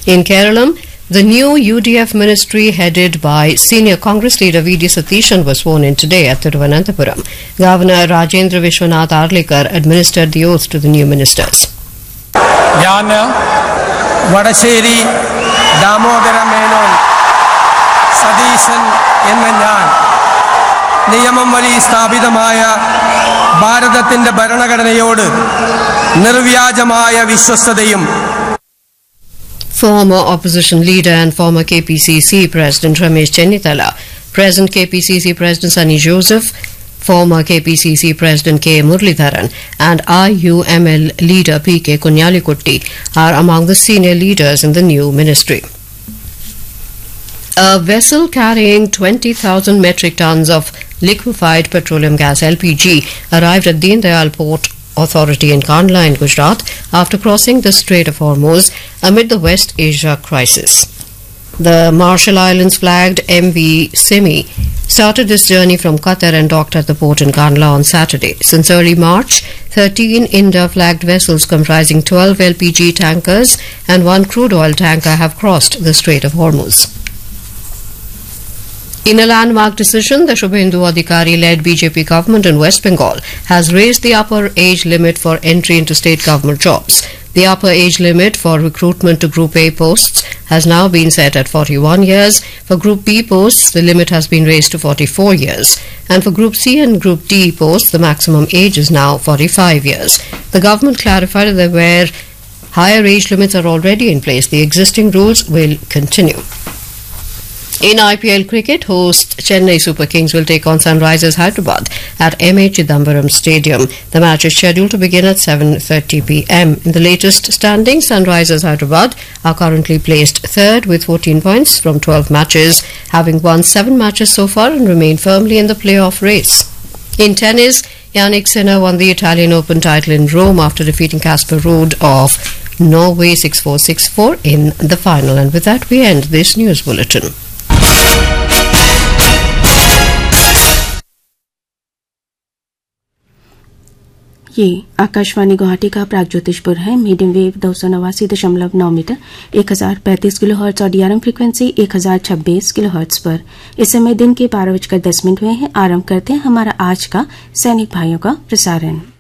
In Kerala, the new UDF ministry headed by senior Congress leader V.D. Satishan was sworn in today at Thiruvananthapuram. Governor Rajendra Vishwanath Arlikar administered the oath to the new ministers. Yana Vadasheri Damodara Menon Satishan Ennan നിയമം വഴി സ്ഥാപിതമായ ഭാരതത്തിന്റെ ഭരണഘടനയോട് നിർവ്യാജമായ വിശ്വസ്തതയും. Former opposition leader and former KPCC President Ramesh Chennithala, present KPCC President Sunny Joseph, former KPCC President K. Muralidharan and IUML leader P.K. Kunyalikutty are among the senior leaders in the new ministry. A vessel carrying 20,000 metric tons of liquefied petroleum gas LPG arrived at Deen Dayal Port Authority in Kandla in Gujarat after crossing the Strait of Hormuz amid the West Asia crisis. The Marshall Islands flagged MV Simi started this journey from Qatar and docked at the port in Kandla on Saturday. Since early March, 13 India-flagged vessels comprising 12 LPG tankers and 1 crude oil tanker have crossed the Strait of Hormuz. In a landmark decision, the Shubhendu Adhikari-led BJP government in West Bengal has raised the upper age limit for entry into state government jobs. The upper age limit for recruitment to Group A posts has now been set at 41 years. For Group B posts, the limit has been raised to 44 years. And for Group C and Group D posts, the maximum age is now 45 years. The government clarified that where higher age limits are already in place, the existing rules will continue. In IPL cricket, host Chennai Super Kings will take on Sunrisers Hyderabad at M.A. Chidambaram Stadium. The match is scheduled to begin at 7:30 p.m. In the latest standings, Sunrisers Hyderabad are currently placed third with 14 points from 12 matches, having won 7 matches so far and remain firmly in the playoff race. In tennis, Yannick Sinner won the Italian Open title in Rome after defeating Casper Ruud of Norway 6-4, 6-4 in the final. And with that, we end this news bulletin. ये आकाशवाणी गुवाहाटी का प्रागज्योतिषपुर है। Medium wave 289.9 metre 1035 kilohertz और DRM frequency 1026 kilohertz पर इस समय दिन के 12:10 हुए हैं। आरंभ करते हैं हमारा आज का सैनिक भाइयों का प्रसारण।